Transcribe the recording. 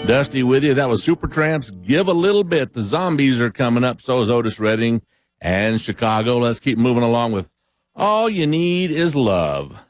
Dusty with you. That was Supertramp's Give a Little Bit. The Zombies are coming up. So is Otis Redding and Chicago. Let's keep moving along with All You Need Is Love.